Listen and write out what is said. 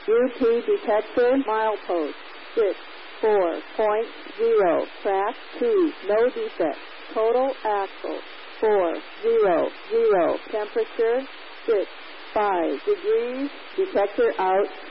UT detector milepost 64.0, track 2, no defect. Total axle 400, temperature 65 degrees, detector out.